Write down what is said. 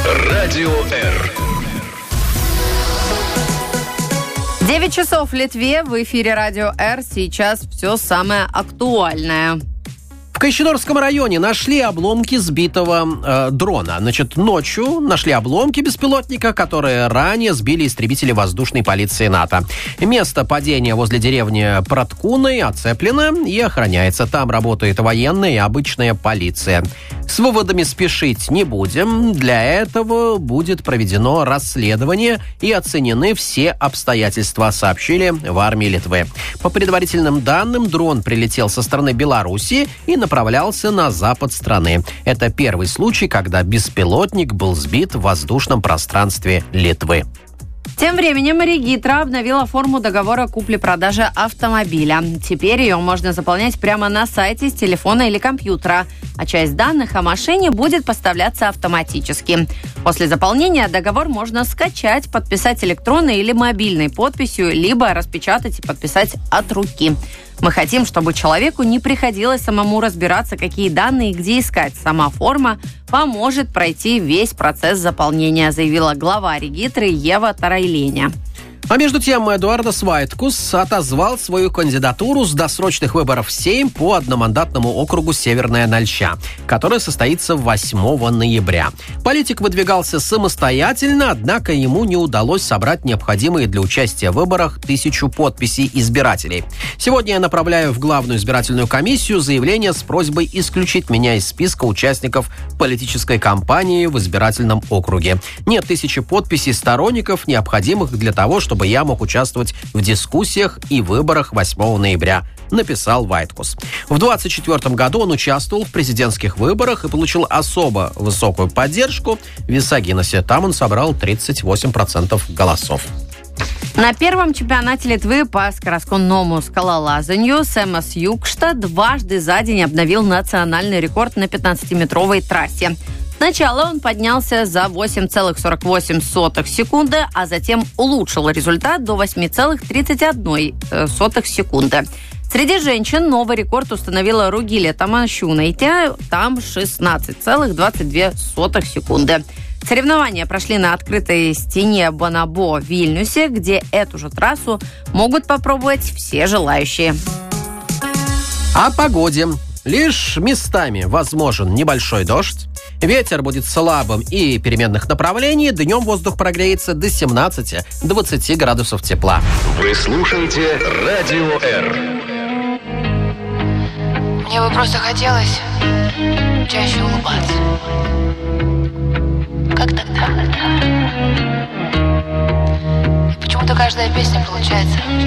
Радио Р. 9 часов в Литве, в эфире Радио Р. Сейчас все самое актуальное. В Кайшидорском районе нашли обломки сбитого дрона. Значит, ночью нашли обломки беспилотника, которые ранее сбили истребители воздушной полиции НАТО. Место падения возле деревни Проткуны оцеплено и охраняется. Там работает военная и обычная полиция. С выводами спешить не будем. Для этого будет проведено расследование и оценены все обстоятельства, сообщили в армии Литвы. По предварительным данным, дрон прилетел со стороны Беларуси и направлялся на запад страны. Это первый случай, когда беспилотник был сбит в воздушном пространстве Литвы. Тем временем Регитра обновила форму договора купли-продажи автомобиля. Теперь ее можно заполнять прямо на сайте с телефона или компьютера, а часть данных о машине будет поставляться автоматически. После заполнения договор можно скачать, подписать электронной или мобильной подписью, либо распечатать и подписать от руки. Мы хотим, чтобы человеку не приходилось самому разбираться, какие данные и где искать. Сама форма поможет пройти весь процесс заполнения, заявила глава Регитры Ева Тарайленя. А между тем, Эдуардас Вайткус отозвал свою кандидатуру с досрочных выборов в Сейм по одномандатному округу Северная Нальча, которая состоится 8 ноября. Политик выдвигался самостоятельно, однако ему не удалось собрать необходимые для участия в выборах 1000 подписей избирателей. Сегодня я направляю в Главную избирательную комиссию заявление с просьбой исключить меня из списка участников политической кампании в избирательном округе. Нет 1000 подписей сторонников, необходимых для того, чтобы я мог участвовать в дискуссиях и выборах 8 ноября, написал Вайткус. В 2024 году он участвовал в президентских выборах и получил особо высокую поддержку в Висагиносе. Там он собрал 38% голосов. На первом чемпионате Литвы по скоростному скалолазанию Семас Юкшта дважды за день обновил национальный рекорд на 15-метровой трассе. Сначала он поднялся за 8,48 секунды, а затем улучшил результат до 8,31 секунды. Среди женщин новый рекорд установила Ругиле Тамашунайте, там 16,22 секунды. Соревнования прошли на открытой стене Бонабо в Вильнюсе, где эту же трассу могут попробовать все желающие. О погоде. Лишь местами возможен небольшой дождь. Ветер будет слабым и переменных направлений. Днем воздух прогреется до 17-20 градусов тепла. Вы слушаете Радио Р. Мне бы просто хотелось чаще улыбаться. Как тогда? И почему-то каждая песня получается